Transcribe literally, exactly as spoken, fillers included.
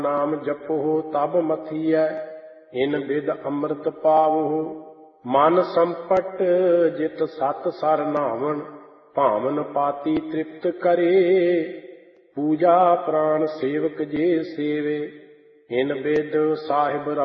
ਨਾਮ ਜਪੋ ਤਬ ਮਥੀਐ, ਇਨ ਬਿਦ ਅੰਮ੍ਰਿਤ ਪਾਵਹੁ। ਮਨ ਸੰਪਟ ਜਿਤ ਸਤ ਸਰ ਨਾਵਣ, ਭਾਵਨ ਪਾਤੀ ਤ੍ਰਿਪਤ ਕਰੇ। ਪੂਜਾ ਪ੍ਰਾਨ ਸੇਵਕ ਜੇ ਸੇਵੇ, ਇਨ ਬਿਦ ਸਾਹਿਬ